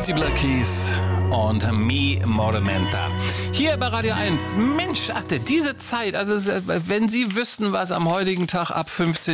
Die Black Keys und Mi Movimento. Hier bei Radio 1. Mensch, Atte, diese Zeit, also wenn Sie wüssten, was am heutigen Tag ab 15